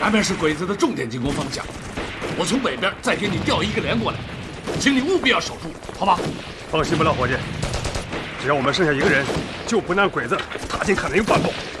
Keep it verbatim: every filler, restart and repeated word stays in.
南边是鬼子的重点进攻方向，我从北边再给你调一个连过来，请你务必要守住，好吧？ 放心吧，老伙计，只要我们剩下一个人，就不让鬼子踏进肯宁半步。